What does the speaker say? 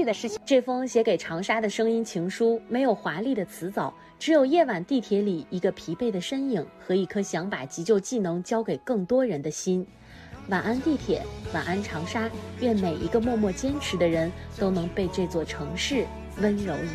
的事情。 这封写给长沙的声音情书，没有华丽的词藻，只有夜晚地铁里一个疲惫的身影和一颗想把急救技能交给更多人的心。晚安地铁，晚安长沙，愿每一个默默坚持的人都能被这座城市温柔以